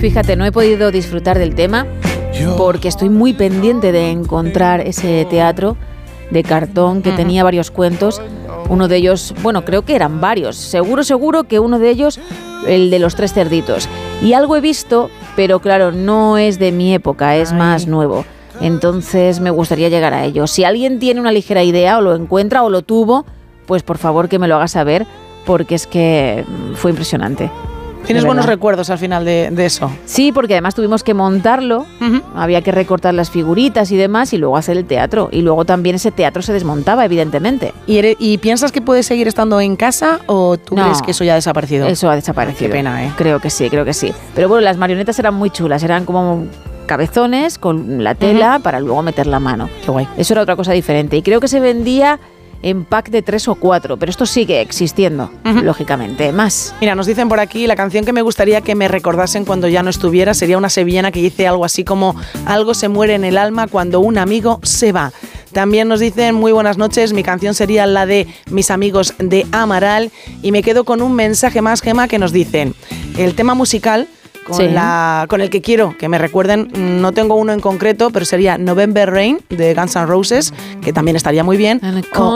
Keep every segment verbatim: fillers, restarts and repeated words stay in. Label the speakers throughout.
Speaker 1: Fíjate, no he podido disfrutar del tema porque estoy muy pendiente de encontrar ese teatro de cartón que uh-huh. tenía varios cuentos. Uno de ellos, bueno, creo que eran varios. Seguro, seguro que uno de ellos, el de los tres cerditos. Y algo he visto, pero claro, no es de mi época, es Ay. más nuevo. Entonces me gustaría llegar a ello. Si alguien tiene una ligera idea o lo encuentra o lo tuvo, pues por favor que me lo haga saber, porque es que fue impresionante.
Speaker 2: ¿Tienes buenos recuerdos al final de, de eso?
Speaker 1: Sí, porque además tuvimos que montarlo, uh-huh. había que recortar las figuritas y demás y luego hacer el teatro. Y luego también ese teatro se desmontaba, evidentemente.
Speaker 2: ¿Y, eres, ¿y piensas que puedes seguir estando en casa o tú no, crees que eso ya ha desaparecido?
Speaker 1: Eso ha desaparecido.
Speaker 2: Ay, qué pena, ¿eh?
Speaker 1: Creo que sí, creo que sí. Pero bueno, las marionetas eran muy chulas, eran como cabezones con la tela uh-huh. para luego meter la mano.
Speaker 2: Qué guay.
Speaker 1: Eso era otra cosa diferente. Y creo que se vendía en pack de tres o cuatro, pero esto sigue existiendo, uh-huh. lógicamente, más.
Speaker 2: Mira, nos dicen por aquí, la canción que me gustaría que me recordasen cuando ya no estuviera sería una sevillana que dice algo así como algo se muere en el alma cuando un amigo se va. También nos dicen, muy buenas noches, mi canción sería la de Mis amigos de Amaral, y me quedo con un mensaje más, Gemma, que nos dicen, el tema musical Con, sí. la, con el que quiero que me recuerden, no tengo uno en concreto, pero sería November Rain de Guns N' Roses, que también estaría muy bien,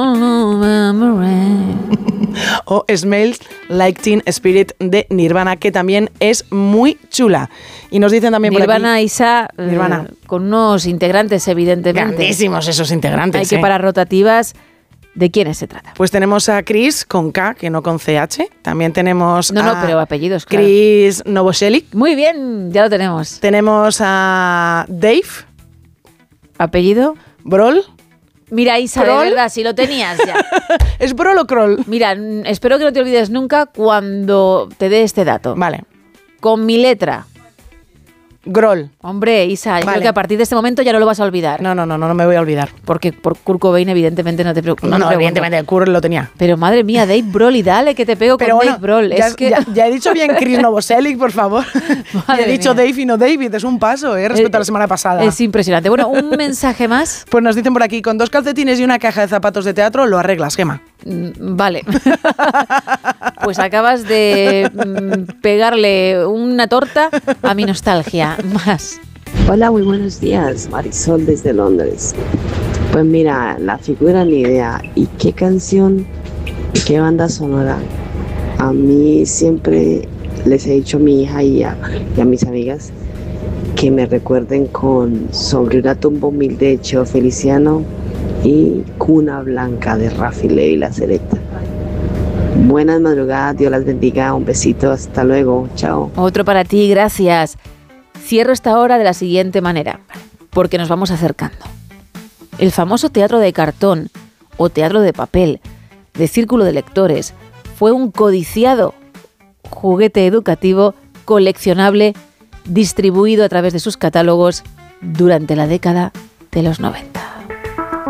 Speaker 2: o, o Smells Like Teen Spirit de Nirvana, que también es muy chula. Y nos dicen también
Speaker 1: Nirvana,
Speaker 2: por aquí
Speaker 1: Isa, Nirvana, eh, con unos integrantes evidentemente.
Speaker 2: Grandísimos esos integrantes.
Speaker 1: Hay que
Speaker 2: eh.
Speaker 1: parar rotativas. ¿De quiénes se trata?
Speaker 2: Pues tenemos a Chris con K, que no con C H. También tenemos
Speaker 1: no,
Speaker 2: a...
Speaker 1: No, pero apellidos, claro.
Speaker 2: Chris Novoselic.
Speaker 1: Muy bien, ya lo tenemos.
Speaker 2: Tenemos a Dave.
Speaker 1: ¿Apellido?
Speaker 2: Broll.
Speaker 1: Mira, Isa, ¿Kroll? De verdad, si lo tenías ya.
Speaker 2: ¿Es Broll o Kroll?
Speaker 1: Mira, espero que no te olvides nunca cuando te dé este dato.
Speaker 2: Vale.
Speaker 1: Con mi letra.
Speaker 2: Groll.
Speaker 1: Hombre, Isa, vale. Creo que a partir de este momento ya no lo vas a olvidar.
Speaker 2: No, no, no, no, no me voy a olvidar.
Speaker 1: Porque por Kurt Cobain, evidentemente, no te preocupes.
Speaker 2: No, no, no evidentemente, Kurt lo tenía.
Speaker 1: Pero madre mía, Dave Grohl, y dale, que te pego
Speaker 2: Pero
Speaker 1: con
Speaker 2: bueno,
Speaker 1: Dave Grohl.
Speaker 2: Ya,
Speaker 1: es que...
Speaker 2: ya, ya he dicho bien Chris Novoselic, por favor. Ya he dicho mía. Dave y no David, es un paso, ¿eh? Respecto eh, a la semana pasada.
Speaker 1: Es impresionante. Bueno, un mensaje más.
Speaker 2: Pues nos dicen por aquí, con dos calcetines y una caja de zapatos de teatro lo arreglas, Gemma.
Speaker 1: Vale. Pues acabas de mm, pegarle una torta a mi nostalgia. Más.
Speaker 3: Hola, muy buenos días, Marisol desde Londres. Pues mira, la figura ni idea. ¿Y qué canción y qué banda sonora? A mí siempre les he dicho a mi hija y a, y a mis amigas que me recuerden con Sobre una tumba humilde de Cheo Feliciano y Cuna Blanca de Rafi Ley y La Selecta. Buenas madrugadas, Dios las bendiga, un besito, hasta luego, chao.
Speaker 1: Otro para ti, gracias. Cierro esta hora de la siguiente manera, porque nos vamos acercando. El famoso teatro de cartón o teatro de papel, de círculo de lectores, fue un codiciado juguete educativo coleccionable distribuido a través de sus catálogos durante la década de los noventa.